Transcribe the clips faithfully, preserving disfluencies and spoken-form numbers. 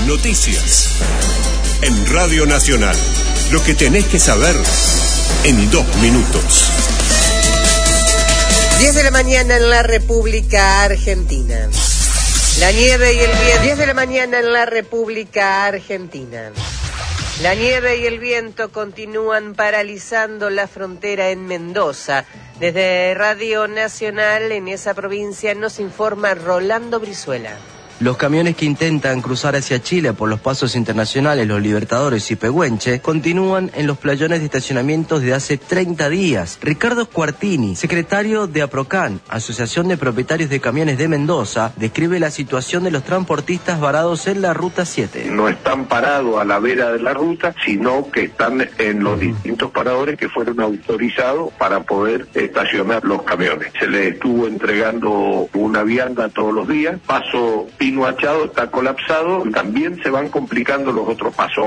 Noticias. En Radio Nacional. Lo que tenés que saber en dos minutos. diez de la mañana en la República Argentina. La nieve y el viento. diez de la mañana en la República Argentina. La nieve y el viento continúan paralizando la frontera en Mendoza. Desde Radio Nacional en esa provincia nos informa Rolando Brizuela. Los camiones que intentan cruzar hacia Chile por los pasos internacionales Los Libertadores y Pehuenche continúan en los playones de estacionamientos de hace treinta días. Ricardo Squartini, secretario de APROCAN, Asociación de Propietarios de Camiones de Mendoza, describe la situación de los transportistas varados en la Ruta siete. No están parados a la vera de la ruta, sino que están en los distintos paradores que fueron autorizados para poder estacionar los camiones. Se les estuvo entregando una vianda todos los días. Paso Pino Achado está colapsado, también se van complicando los otros pasos.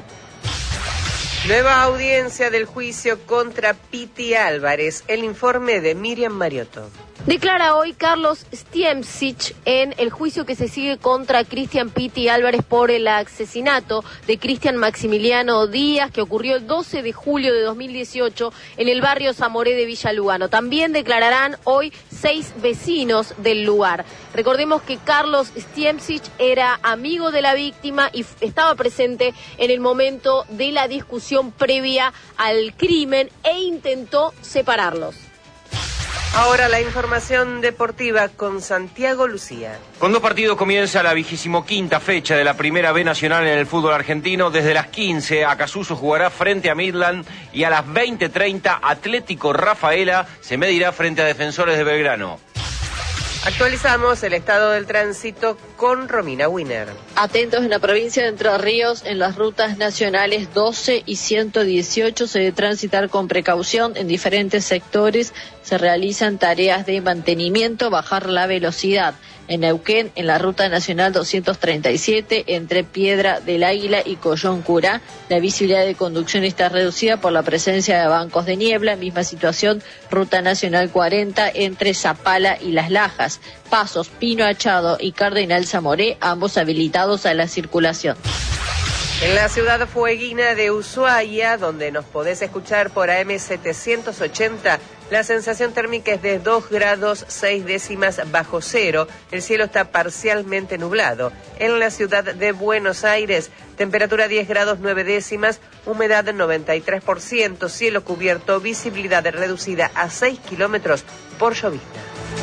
Nueva audiencia del juicio contra Piti Álvarez. El informe de Miriam Mariotto. Declara hoy Carlos Stiemcich en el juicio que se sigue contra Cristian Piti Álvarez por el asesinato de Cristian Maximiliano Díaz, que ocurrió el doce de julio de dos mil dieciocho en el barrio Zamoré de Villa Lugano. También declararán hoy seis vecinos del lugar. Recordemos que Carlos Stiemcich era amigo de la víctima y estaba presente en el momento de la discusión previa al crimen e intentó separarlos. Ahora la información deportiva con Santiago Lucía. Con dos partidos comienza la vigésimo quinta fecha de la Primera B Nacional en el fútbol argentino. Desde las quince, Acasuso jugará frente a Midland y a las veinte treinta, Atlético Rafaela se medirá frente a Defensores de Belgrano. Actualizamos el estado del tránsito con Romina Wiener. Atentos en la provincia de Entre Ríos, en las rutas nacionales doce y ciento dieciocho se debe transitar con precaución. En diferentes sectores se realizan tareas de mantenimiento, bajar la velocidad. En Neuquén, en la ruta nacional doscientos treinta y siete, entre Piedra del Águila y Collón Curá, la visibilidad de conducción está reducida por la presencia de bancos de niebla. Misma situación, ruta nacional cuarenta, entre Zapala y Las Lajas. Pasos Pino Achado y Cardenal Zamoré, ambos habilitados a la circulación. En la ciudad fueguina de Ushuaia, donde nos podés escuchar por A M setecientos ochenta, la sensación térmica es de dos grados seis décimas bajo cero. El cielo está parcialmente nublado. En la ciudad de Buenos Aires, temperatura diez grados nueve décimas, humedad noventa y tres por ciento, cielo cubierto, visibilidad reducida a seis kilómetros por llovizna.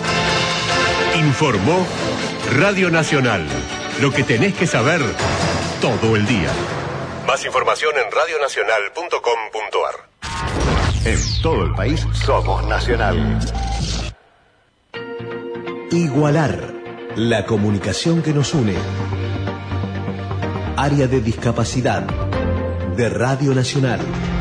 Informó Radio Nacional. Lo que tenés que saber todo el día. Más información en radio nacional punto com punto a r. En todo el país somos Nacional. Igualar la comunicación que nos une. Área de discapacidad de Radio Nacional.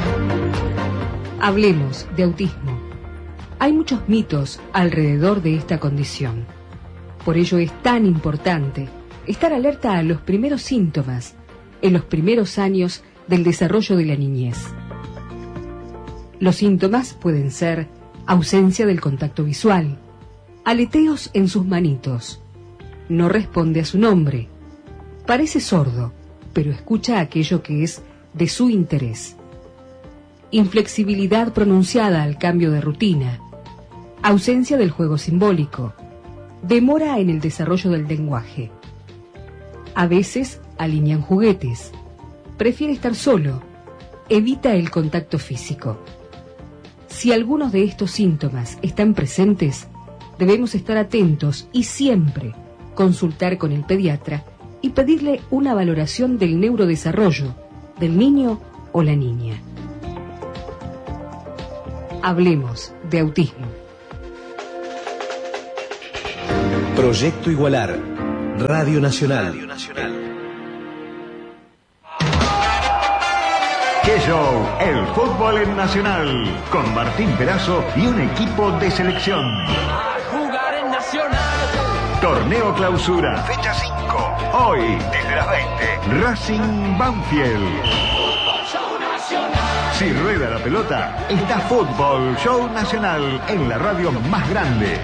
Hablemos de autismo. Hay muchos mitos alrededor de esta condición. Por ello es tan importante estar alerta a los primeros síntomas en los primeros años del desarrollo de la niñez. Los síntomas pueden ser ausencia del contacto visual, aleteos en sus manitos, no responde a su nombre, parece sordo, pero escucha aquello que es de su interés, inflexibilidad pronunciada al cambio de rutina, ausencia del juego simbólico, demora en el desarrollo del lenguaje. A veces alinean juguetes, prefiere estar solo, evita el contacto físico. Si algunos de estos síntomas están presentes, debemos estar atentos y siempre consultar con el pediatra y pedirle una valoración del neurodesarrollo del niño o la niña. Hablemos de autismo. Proyecto Igualar, Radio Nacional. Radio Nacional. ¡Qué show! El fútbol en Nacional, con Martín Perazo y un equipo de selección. A jugar en Nacional. Torneo Clausura. Fecha cinco. Hoy, desde las veinte. Racing Banfield. Show Nacional. Si rueda la pelota, está Fútbol Show Nacional en la radio más grande.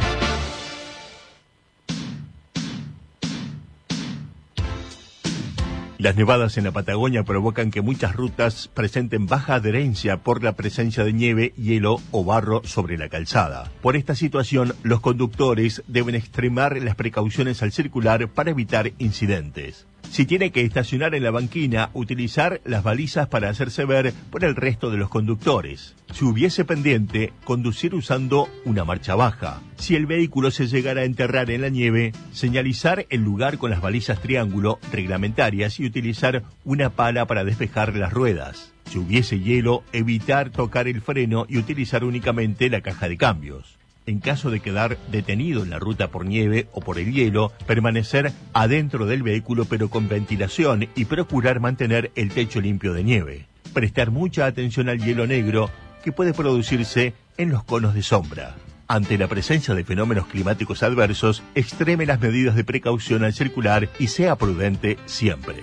Las nevadas en la Patagonia provocan que muchas rutas presenten baja adherencia por la presencia de nieve, hielo o barro sobre la calzada. Por esta situación, los conductores deben extremar las precauciones al circular para evitar incidentes. Si tiene que estacionar en la banquina, utilizar las balizas para hacerse ver por el resto de los conductores. Si hubiese pendiente, conducir usando una marcha baja. Si el vehículo se llegara a enterrar en la nieve, señalizar el lugar con las balizas triángulo reglamentarias y utilizar una pala para despejar las ruedas. Si hubiese hielo, evitar tocar el freno y utilizar únicamente la caja de cambios. En caso de quedar detenido en la ruta por nieve o por el hielo, permanecer adentro del vehículo pero con ventilación y procurar mantener el techo limpio de nieve. Prestar mucha atención al hielo negro que puede producirse en los conos de sombra. Ante la presencia de fenómenos climáticos adversos, extreme las medidas de precaución al circular y sea prudente siempre.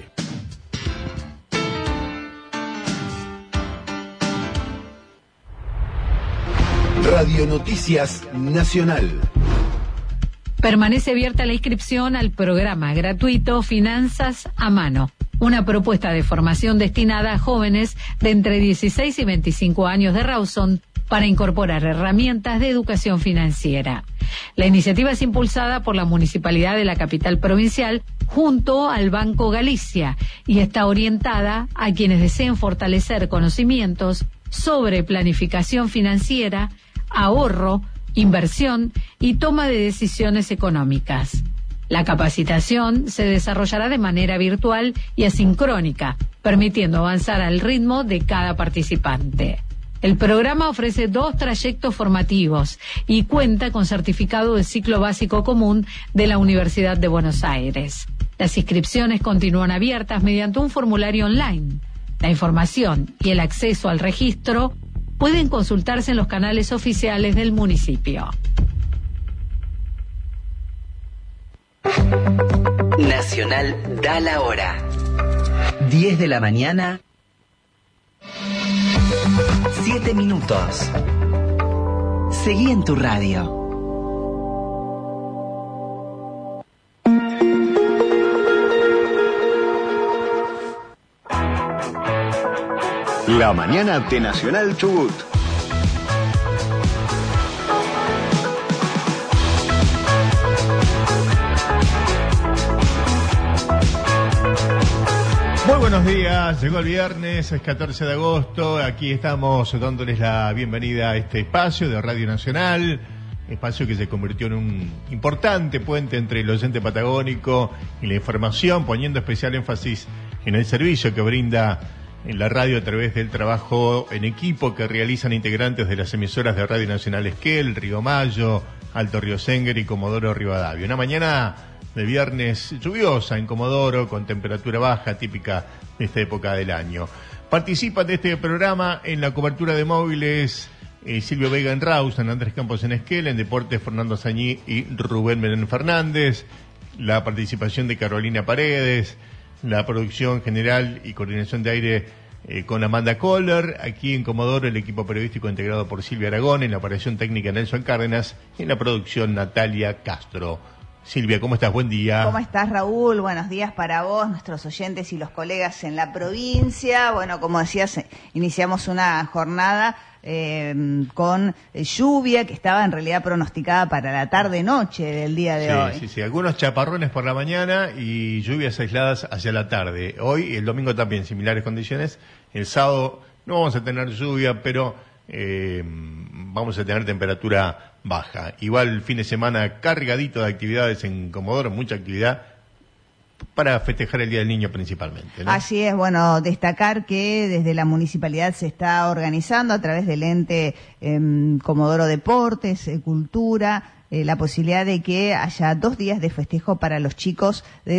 Radio Noticias Nacional. Permanece abierta la inscripción al programa gratuito Finanzas a Mano, una propuesta de formación destinada a jóvenes de entre dieciséis y veinticinco años de Rawson para incorporar herramientas de educación financiera. La iniciativa es impulsada por la Municipalidad de la capital provincial junto al Banco Galicia y está orientada a quienes deseen fortalecer conocimientos sobre planificación financiera, ahorro, inversión y toma de decisiones económicas. La capacitación se desarrollará de manera virtual y asincrónica, permitiendo avanzar al ritmo de cada participante. El programa ofrece dos trayectos formativos y cuenta con certificado de ciclo básico común de la Universidad de Buenos Aires. Las inscripciones continúan abiertas mediante un formulario online. La información y el acceso al registro pueden consultarse en los canales oficiales del municipio. Nacional da la hora. diez de la mañana, siete minutos. Seguí en tu radio. La mañana de Nacional Chubut. Muy buenos días, llegó el viernes, es catorce de agosto, aquí estamos dándoles la bienvenida a este espacio de Radio Nacional, espacio que se convirtió en un importante puente entre el oyente patagónico y la información, poniendo especial énfasis en el servicio que brinda en la radio a través del trabajo en equipo que realizan integrantes de las emisoras de Radio Nacional Esquel, Río Mayo, Alto Río Senguer y Comodoro Rivadavia. Una mañana de viernes lluviosa en Comodoro, con temperatura baja, típica de esta época del año. Participan de este programa en la cobertura de móviles eh, Silvio Vega en Rawson, Andrés Campos en Esquel, en Deportes Fernando Sañí y Rubén Belén Fernández, la participación de Carolina Paredes, la producción general y coordinación de aire eh, con Amanda Kohler, aquí en Comodoro el equipo periodístico integrado por Silvia Aragón, en la operación técnica Nelson Cárdenas y en la producción Natalia Castro. Silvia, ¿cómo estás? Buen día. ¿Cómo estás, Raúl? Buenos días para vos, nuestros oyentes y los colegas en la provincia. Bueno, como decías, iniciamos una jornada eh, con lluvia que estaba en realidad pronosticada para la tarde-noche del día de sí, hoy. Sí, sí, algunos chaparrones por la mañana y lluvias aisladas hacia la tarde. Hoy y el domingo también, similares condiciones. El sábado no vamos a tener lluvia, pero eh, vamos a tener temperatura baja. Igual el fin de semana cargadito de actividades en Comodoro, mucha actividad para festejar el Día del Niño principalmente, ¿no? Así es, bueno, destacar que desde la municipalidad se está organizando a través del ente eh, Comodoro Deportes, eh, Cultura, eh, la posibilidad de que haya dos días de festejo para los chicos de